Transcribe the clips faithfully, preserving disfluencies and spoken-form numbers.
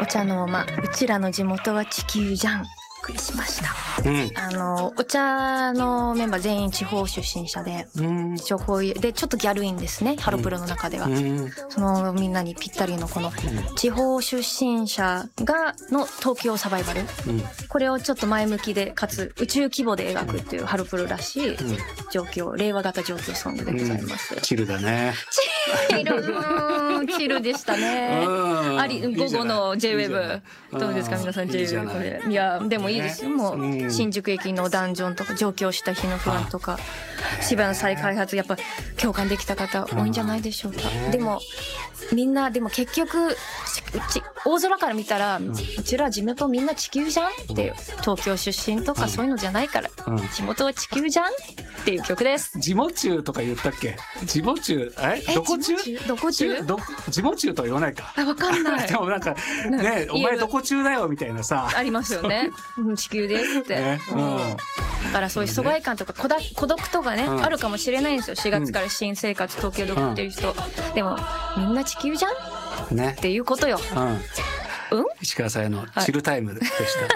お茶の間、うちらの地元は地球じゃん。お送りしました。うん、あのお茶のメンバー全員地方出身者で、うん、情報でちょっとギャルいんですね、ハロプロの中では、うん、そのみんなにぴったりのこの地方出身者がの東京サバイバル、うん、これをちょっと前向きでかつ宇宙規模で描くっていうハロプロらしい状況、令和型状況ソングでございます、 うん、チルだね。 チルチルでしたね。あり午後の ジェイウェブ どうですか皆さん。 ジェイウェブ これいやでもいいですよ、もう、うん、新宿駅のダンジョンとか上京した日の不安とか芝の再開発、やっぱ共感できた方多いんじゃないでしょうか。でもみんなでも結局うち大空から見たら、うん、うちら地元みんな地球じゃんっていう、東京出身とかそういうのじゃないから、うん、地元は地球じゃんっていう曲です。 地元中とか言ったっけ。地元中えどこ中どこ中ど地元中とは言わないか。 あ、わかんない。 でもなんかね、お前どこ中だよみたいなさありますよね。地球ですって、ね、うん、だからそういう疎外感とか孤独孤独とかね、うん、あるかもしれないんですよ。しがつから新生活東京で送ってる人、うん、でもみんな地球じゃん、ね、っていうことよ。うんうん、 石川さやのチルタイムでした、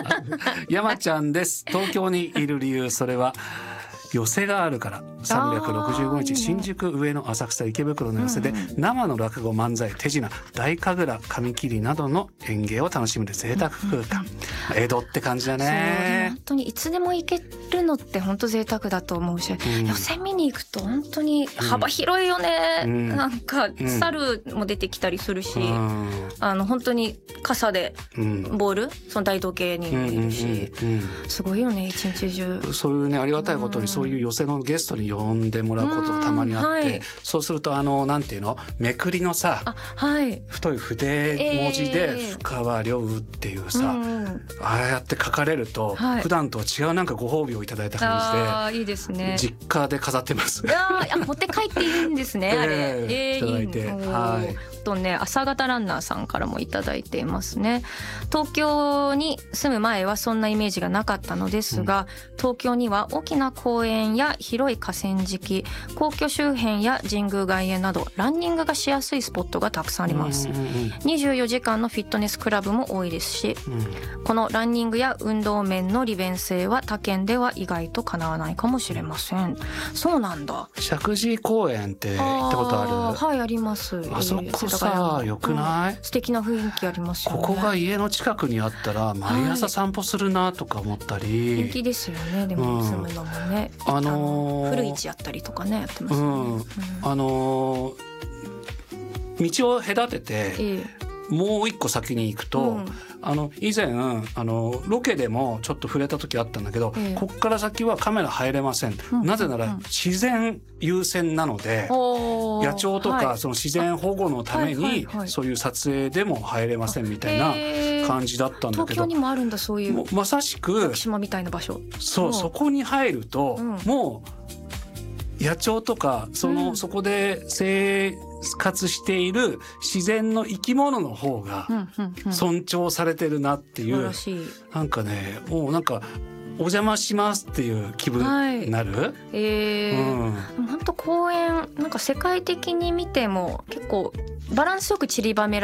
はい、山ちゃんです。東京にいる理由、それは寄席があるから。さんびゃくろくじゅうごにち新宿上野浅草池袋の寄席で生の落語漫才手品大神楽紙切りなどの演芸を楽しめる贅沢空間、うん、江戸って感じだね。 本当にいつでも行けるのって本当贅沢だと思うし、うん、寄席見に行くと本当に幅広いよね、うん、なんか猿も出てきたりするし、うん、あの本当に傘でボール、うん、その大道芸人もいるし、うんうんうん、すごいよね一日中。 そういうねありがたいことにそういう寄席のゲストに呼んでもらうことがたまにあって、はい、そうするとあのなんていうのめくりのさ、はい、太い筆文字で深川亮っていうさ、えー、ああやって書かれると、はい、普段とは違うなんかご褒美をいただいた感じで、 あいいですね、 実家で飾ってます。 いや持って帰っていいんですね、あれ、 えー、いただいて、はい、 とね朝方ランナーさんからもいただいていますね。東京に住む前はそんなイメージがなかったのですが、うん、東京には大きな公園や広い河川敷、皇居周辺や神宮外苑などランニングがしやすいスポットがたくさんあります、うんうんうん、にじゅうよじかんのフィットネスクラブも多いですし、うん、このランニングや運動面の利便性は他県では意外とかなわないかもしれません。そうなんだ。 石神井公園って行ったことある？ あはいあります。 あそこさよくない、うん、 素敵な雰囲気ありますよね。 ここが家の近くにあったら毎朝散歩するなとか思ったり、 人気ですよね。でも住むのもね、うん、あのー、古市やったりとかねやってますよね、うんうん、 あのー、道を隔てて、ええもう一個先に行くと、うん、あの以前あのロケでもちょっと触れた時あったんだけど、ええ、こっから先はカメラ入れません、うん、なぜなら自然優先なので、うん、野鳥とか、はい、その自然保護のために、はいはいはい、そういう撮影でも入れませんみたいな感じだったんだけど、 東京にもあるんだそういう、 まさしく島みたいな場所。 そう、そこに入ると、うん、もう野鳥とかその、うん、そこで生活している自然の生き物の方が尊重されてるなっていう、うんうんうん、なんかねもうなんかお邪魔しますっていう気分になる、はい、えーうん、本当公園なんか世界的に見ても結構バランスよく散りばめられ